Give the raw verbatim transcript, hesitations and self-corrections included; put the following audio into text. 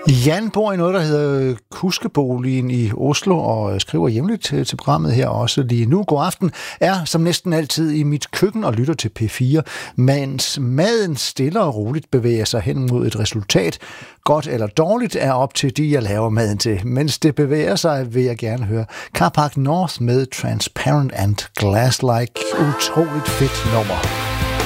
Jan bor i noget, der hedder Kuskeboligen i Oslo, og skriver jævnligt til, til programmet her også lige nu. God aften er som næsten altid i mit køkken og lytter til P fire, mens maden stille og roligt bevæger sig hen mod et resultat. Godt eller dårligt er op til de, jeg laver maden til. Mens det bevæger sig, vil jeg gerne høre Carpark North med Transparent and Glass-like. Utroligt fedt nummer.